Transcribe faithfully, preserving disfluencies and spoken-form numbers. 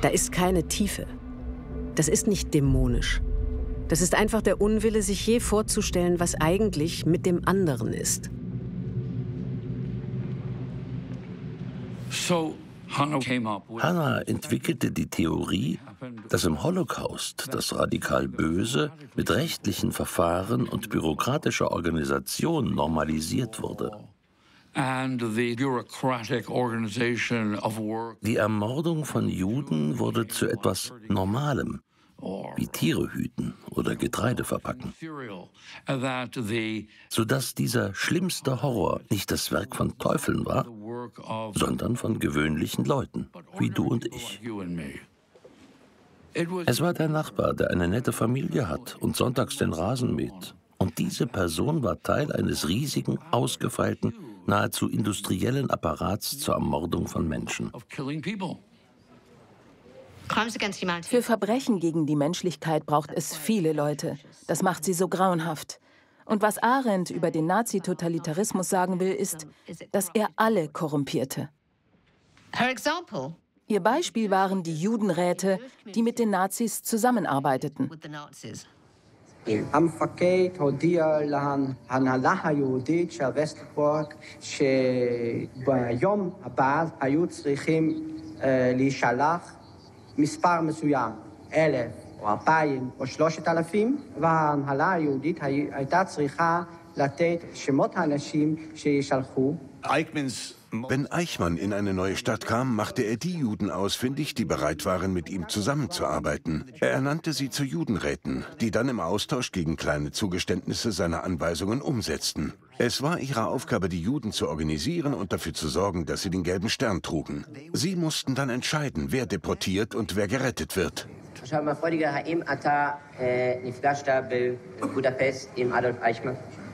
Da ist keine Tiefe. Das ist nicht dämonisch. Das ist einfach der Unwille, sich je vorzustellen, was eigentlich mit dem anderen ist. Hannah entwickelte die Theorie, dass im Holocaust das radikal Böse mit rechtlichen Verfahren und bürokratischer Organisation normalisiert wurde. Die Ermordung von Juden wurde zu etwas Normalem, wie Tiere hüten oder Getreide verpacken, sodass dieser schlimmste Horror nicht das Werk von Teufeln war, sondern von gewöhnlichen Leuten, wie du und ich. Es war der Nachbar, der eine nette Familie hat und sonntags den Rasen mäht. Und diese Person war Teil eines riesigen, ausgefeilten, nahezu industriellen Apparats zur Ermordung von Menschen. Für Verbrechen gegen die Menschlichkeit braucht es viele Leute. Das macht sie so grauenhaft. Und was Arendt über den Nazi-Totalitarismus sagen will, ist, dass er alle korrumpierte. Ihr Beispiel waren die Judenräte, die mit den Nazis zusammenarbeiteten. המפקד הודיע להנהלה היהודית של וסטבורג שביום הבא היו צריכים להישלח מספר מסוים, אלף או אלפיים או שלושת אלפים, וההנהלה היהודית הייתה צריכה לתת שמות האנשים שישלחו. Wenn Eichmann in eine neue Stadt kam, machte er die Juden ausfindig, die bereit waren, mit ihm zusammenzuarbeiten. Er ernannte sie zu Judenräten, die dann im Austausch gegen kleine Zugeständnisse seine Anweisungen umsetzten. Es war ihre Aufgabe, die Juden zu organisieren und dafür zu sorgen, dass sie den gelben Stern trugen. Sie mussten dann entscheiden, wer deportiert und wer gerettet wird. עכשיו, מפרודיגר, האם אתה נפגשת בבודפסט עם אדולף אייכמן?